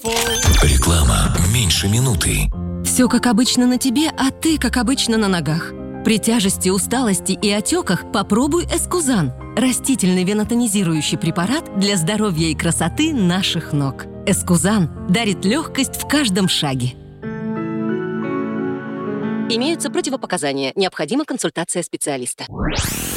Реклама меньше минуты. Все как обычно на тебе, а ты как обычно на ногах. При тяжести, усталости и отеках попробуй Эскузан. Растительный венотонизирующий препарат для здоровья и красоты наших ног. Эскузан дарит легкость в каждом шаге. Имеются противопоказания. Необходима консультация специалиста.